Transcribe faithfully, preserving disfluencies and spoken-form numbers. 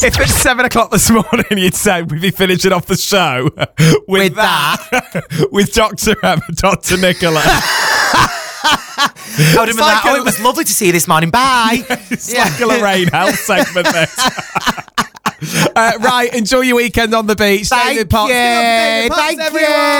If it's seven o'clock this morning, you'd say we'd be finishing off the show with, With that, with Doctor Emma, Doctor Nicola. I would have been like, oh, it was lovely to see you this morning. Bye. It's like a Lorraine Health segment, this. uh, right, enjoy your weekend on the beach. Thank David Potts. you. Give it up for David Potts, Thank everyone. you.